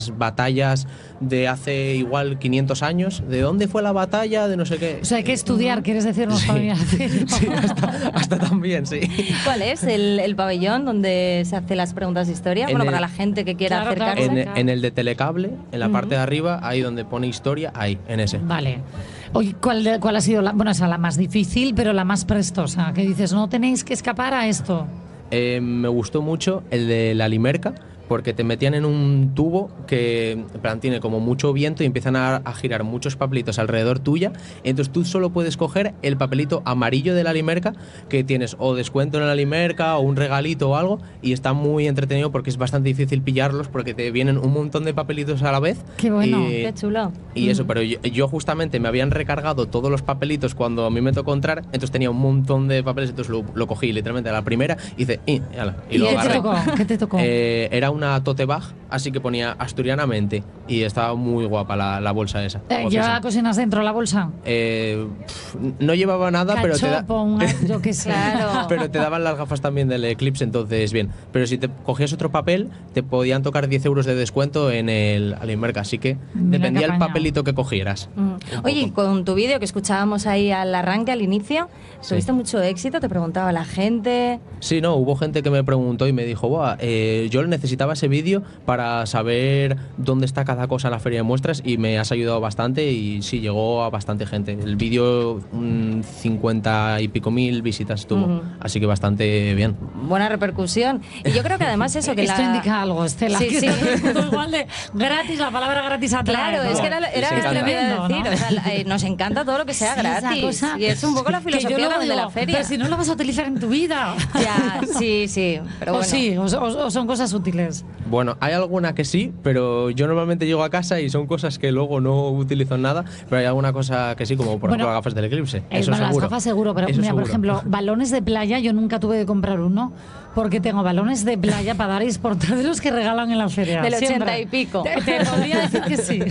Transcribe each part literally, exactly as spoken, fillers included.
batallas de hace igual quinientos años, de dónde fue la batalla, de no sé qué. O sea, hay que estudiar, ¿quieres decirnos? Sí, sí, hasta, hasta también, sí. ¿Cuál es el, el pabellón donde se hacen las preguntas de historia? En Bueno, el, para la gente que quiera claro, acercarse. En, en el de Telecable, en la uh-huh. parte de arriba, ahí donde pone historia, ahí, en ese. Vale. Oye, ¿cuál, de, cuál ha sido la, bueno, esa la más difícil, pero la más prestosa? Que dices, no tenéis que escapar a esto. Eh, me gustó mucho el de la Limerca, porque te metían en un tubo que en plan tiene como mucho viento y empiezan a, a girar muchos papelitos alrededor tuya. Entonces tú solo puedes coger el papelito amarillo de la Limerca, que tienes o descuento en la Limerca o un regalito o algo, y está muy entretenido porque es bastante difícil pillarlos porque te vienen un montón de papelitos a la vez. Qué bueno, y, qué chulo. Y eso, pero yo, yo justamente me habían recargado todos los papelitos cuando a mí me tocó entrar, entonces tenía un montón de papeles, entonces lo, lo cogí literalmente a la primera y hice, y, y, ala, y, ¿Y lo qué agarré. te tocó? ¿Qué te tocó? Eh, era una una tote bag, así que ponía asturianamente y estaba muy guapa la, la bolsa esa. Eh, ¿Llevaba cocinas dentro la bolsa? Eh, pff, no llevaba nada, Cachopo, pero te, da, una, yo qué sé. Claro. pero te daban las gafas también del Eclipse, entonces bien. Pero si te cogías otro papel, te podían tocar diez euros de descuento en el Alimerca, así que Mira, dependía el papelito que cogieras. Mm. Oye, poco. Con tu vídeo que escuchábamos ahí al arranque, al inicio, ¿tuviste sí. mucho éxito? ¿Te preguntaba la gente? Sí, no, hubo gente que me preguntó y me dijo, Buah, eh, yo necesitaba ese vídeo para saber dónde está cada cosa en la feria de muestras y me has ayudado bastante y sí, llegó a bastante gente. El vídeo, un cincuenta y pico mil visitas tuvo, uh-huh. así que bastante bien. Buena repercusión. Y yo creo que además eso que Esto la... indica algo, Estela. Sí, sí. Igual de gratis, la palabra gratis atrae. Claro, ¿no? es que era, era sí, lo que te voy a tremendo, decir. ¿no? O sea, eh, nos encanta todo lo que sea sí, gratis. Cosa, y es un poco la filosofía que yo de digo, la feria. Pero si no lo vas a utilizar en tu vida. Ya, sí, sí. Pero o bueno. sí, o, o, o son cosas útiles. Bueno, hay alguna que sí, pero yo normalmente llego a casa y son cosas que luego no utilizo en nada, pero hay alguna cosa que sí, como por bueno, ejemplo las gafas del Eclipse. Eh, Eso bueno, seguro. Las gafas seguro, pero Eso mira, seguro. por ejemplo, balones de playa, yo nunca tuve que comprar uno, porque tengo balones de playa para dar y exportar de los que regalan en la feria. Del siempre. ochenta y pico. Te, te podría decir que sí.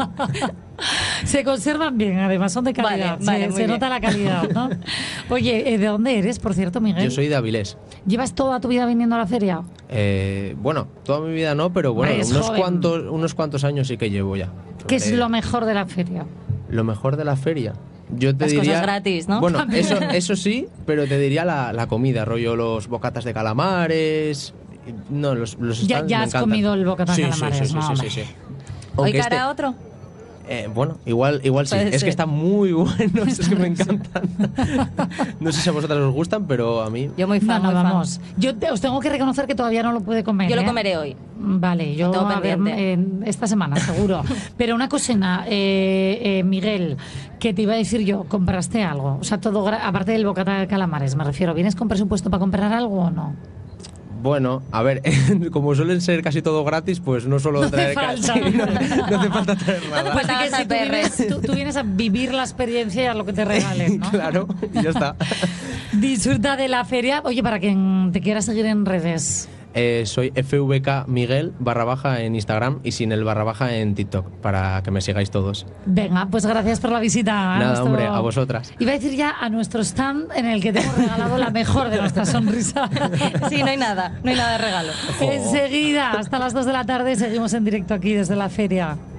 Se conservan bien, además son de calidad. Vale, vale, se se bien. nota la calidad, ¿no? Oye, ¿de dónde eres, por cierto, Miguel? Yo soy de Avilés. ¿Llevas toda tu vida viniendo a la feria? Eh, bueno, toda mi vida no, pero bueno, Es unos joven. cuantos, unos cuantos años sí que llevo ya. ¿Qué es Eh, lo mejor de la feria? Lo mejor de la feria. Yo te Las diría, cosas gratis, ¿no? Bueno, eso, eso sí, pero te diría la, la comida, rollo los bocatas de calamares. No, los, los Ya, stands ya me has encantan. comido el bocata de Sí, sí, calamares, sí, sí, ¿no? sí, Hombre. sí, sí. ¿Hoy Aunque cara este- otro? Eh, bueno, igual, igual sí. Puede Es ser. que están muy buenos, es que me encantan. No sé si a vosotras os gustan, pero a mí... Yo muy No, fan, no, muy fan. vamos. Yo te- os tengo que reconocer que todavía no lo puede comer. Yo lo ¿eh? comeré hoy. Vale, yo Lo tengo a ver, pendiente. en esta semana, seguro. Pero una cocina, eh, eh, Miguel, que te iba a decir yo, ¿compraste algo? O sea, todo, gra- aparte del bocata de calamares, me refiero. ¿Vienes con presupuesto para comprar algo o no? Bueno, a ver, como suelen ser casi todo gratis, pues no suelo No hace traer falta. casi, no, no hace falta traer nada. Pues Así que nada, si tú P R. vienes, tú, tú vienes a vivir la experiencia y a lo que te regalen, ¿no? Claro, y ya está. Disfruta de la feria. Oye, para quien te quiera seguir en redes. Eh, soy F V K Miguel barra baja en Instagram y sin el barra baja en TikTok, para que me sigáis todos. Venga, pues gracias por la visita. a Nada, nuestro- hombre, a vosotras. Iba a decir ya a nuestro stand en el que te hemos regalado la mejor de nuestra sonrisa. Sí, no hay nada, no hay nada de regalo. Enseguida, hasta las dos de la tarde, seguimos en directo aquí desde la feria.